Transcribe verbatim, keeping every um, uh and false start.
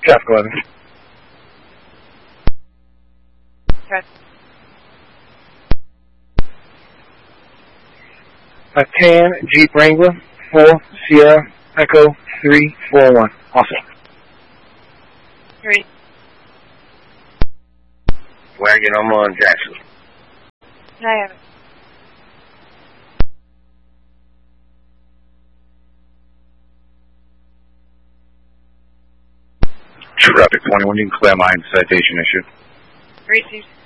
Traffic eleven. Okay. A tan Jeep Wrangler, four Sierra Echo three four one. Also. Three. Wagon, I'm on Jackson. I have it. Traffic twenty-one, you can clear my citation issue. Received.